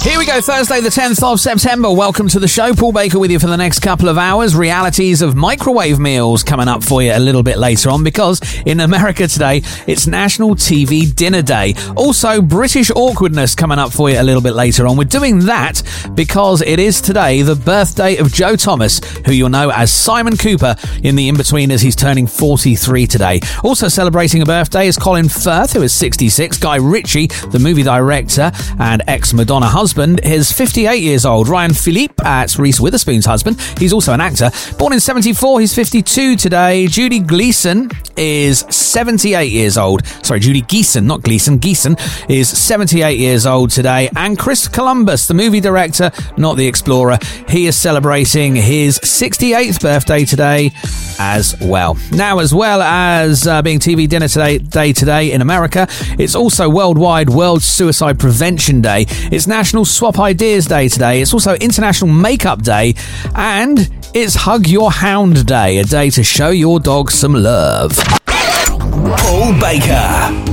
Here we go, Thursday the 10th of September. Welcome to the show. Paul Baker with you for the next couple of hours. Realities of microwave meals coming up for you a little bit later on, because in America today, it's National TV Dinner Day. Also, British awkwardness coming up for you a little bit later on. We're doing that because it is today the birthday of Joe Thomas, who you'll know as Simon Cooper in The In-Betweeners. He's turning 43 today. Also celebrating a birthday is Colin Firth, who is 66. Guy Ritchie, the movie director and ex-Madonna husband, is 58 years old. Ryan Philippe, that's Reese Witherspoon's husband. He's also an actor. Born in 74, he's 52 today. Judy Gleason is 78 years old. Sorry, Judy Geeson, not Gleason. Geeson is 78 years old today. And Chris Columbus, the movie director, not the explorer, he is celebrating his 68th birthday today as well. Now, as well as being TV Dinner Day today in America, it's also worldwide World Suicide Prevention Day. It's National Swap Ideas Day today. It's also International Makeup Day, and it's Hug Your Hound Day, a day to show your dog some love. Paul Baker.